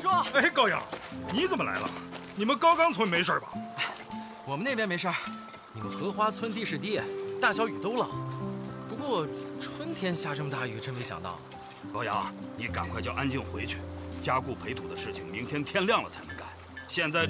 叔。 哎，高阳，你怎么来了？你们高岗村没事吧？ 我们那边没事儿，你们荷花村地势低，大小雨都涝。不过春天下这么大雨，真没想到。 高阳，你赶快叫安静回去，加固培土的事情明天天亮了才能干。现在。